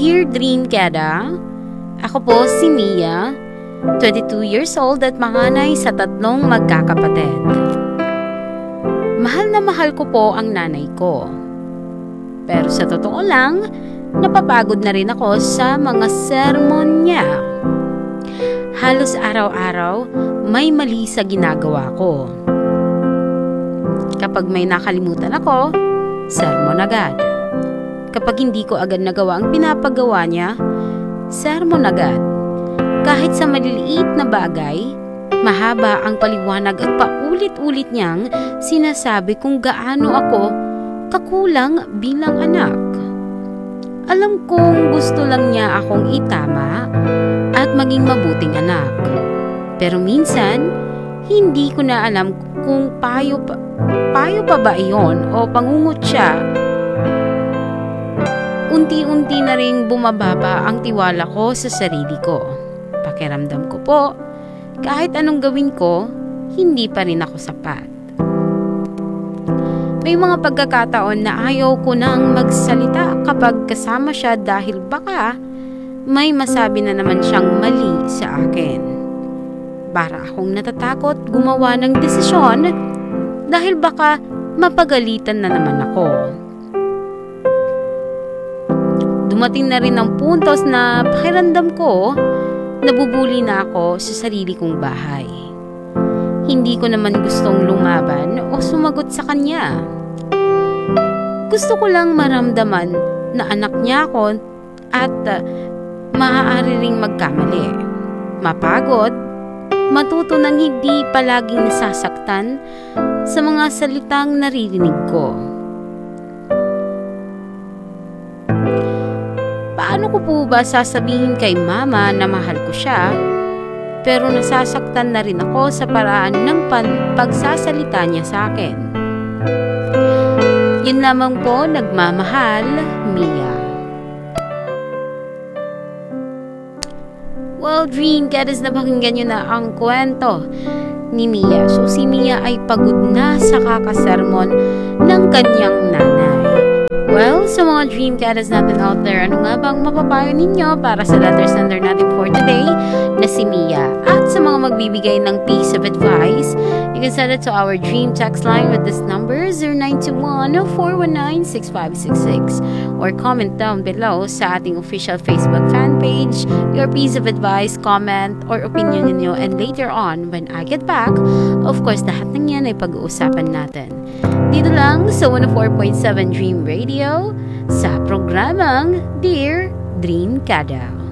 Dear Dream Kada, ako po si Mia, 22 years old at panganay sa 3 magkakapatid. Mahal na mahal ko po ang nanay ko. Pero sa totoo lang, napapagod na rin ako sa mga sermon niya. Halos araw-araw, may mali sa ginagawa ko. Kapag may nakalimutan ako, sermon agad. Kapag hindi ko agad nagawa ang pinapagawa niya, sermon agad. Kahit sa maliliit na bagay, mahaba ang paliwanag at paulit-ulit niyang sinasabi kung gaano ako kakulang bilang anak. Alam kong gusto lang niya akong itama at maging mabuting anak. Pero minsan, hindi ko na alam kung payo pa ba iyon o pangungot siya. Unti-unti na ring bumababa ang tiwala ko sa sarili ko. Pakiramdam ko po, kahit anong gawin ko, hindi pa rin ako sapat. May mga pagkakataon na ayaw ko nang magsalita kapag kasama siya dahil baka may masabi na naman siyang mali sa akin. Para akong natatakot gumawa ng desisyon dahil baka mapagalitan na naman ako. Dumating na rin ang puntos na pakiramdam ko, nabubuli na ako sa sarili kong bahay. Hindi ko naman gustong lumaban o sumagot sa kanya. Gusto ko lang maramdaman na anak niya ako at maaari ring magkamali. Mapagod, matuto ng hindi palaging nasasaktan sa mga salitang naririnig ko. Paano ko po ba sasabihin kay mama na mahal ko siya, pero nasasaktan na rin ako sa paraan ng pagsasalita niya sa akin? Yun lamang po, nagmamahal, Mia. Well, Dream Caddies, napakinggan nyo na ang kwento ni Mia. So, si Mia ay pagod na sa kakasermon ng kanyang nanay. Well, sa mga Dream Caddies natin out there, ano nga bang mapapayo ninyo para sa letter sender natin for today na si Mia? At sa mga magbibigay ng piece of advice, you can send it to our Dream text line with this number 0921-419-6566 or comment down below sa ating official Facebook fan page your piece of advice, comment, or opinion ninyo, and later on, when I get back, of course, lahat ng yan ay pag-uusapan natin. Dito lang sa 104.7 Dream Radio sa programang Dear Dream Kada.